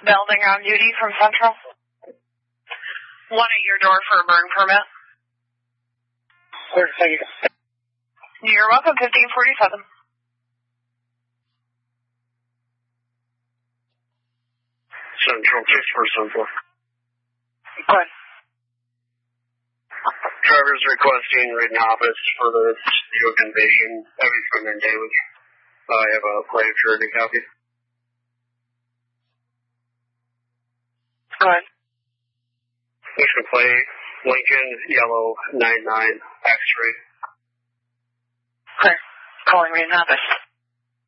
Belding on duty from Central. One at your door for a burn permit. Thank you. You're welcome, 1547. Central, 647. Go ahead. Driver's requesting written office for the vehicle invasion heavy front end damage. I have a plate of jury copy. Go ahead. License plate, Lincoln, yellow, 99, X-ray. Okay. Calling written office.